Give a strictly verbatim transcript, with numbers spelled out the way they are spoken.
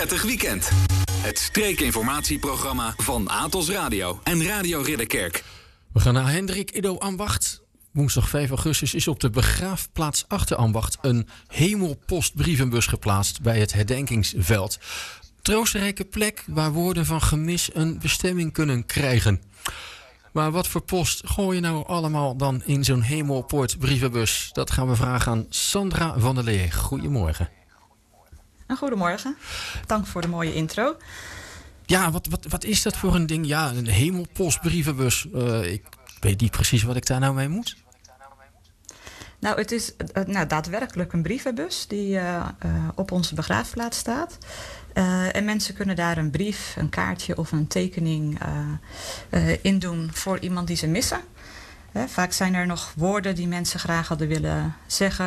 prettig weekend. Het streekinformatieprogramma van Atos Radio en Radio Ridderkerk. We gaan naar Hendrik Ido Ambacht. Woensdag vijf augustus is op de begraafplaats Achter Ambacht een hemelpostbrievenbus geplaatst bij het herdenkingsveld. Troostrijke plek waar woorden van gemis een bestemming kunnen krijgen. Maar wat voor post gooi je nou allemaal dan in zo'n hemelpoortbrievenbus? Dat gaan we vragen aan Sandra van der Lee. Goedemorgen. Goedemorgen. Dank voor de mooie intro. Ja, wat, wat, wat is dat voor een ding? Ja, een hemelpostbrievenbus. Uh, ik weet niet precies wat ik daar nou mee moet. Nou, het is uh, nou, daadwerkelijk een brievenbus die uh, uh, op onze begraafplaats staat. Uh, en mensen kunnen daar een brief, een kaartje of een tekening uh, uh, in doen voor iemand die ze missen. Hè, vaak zijn er nog woorden die mensen graag hadden willen zeggen.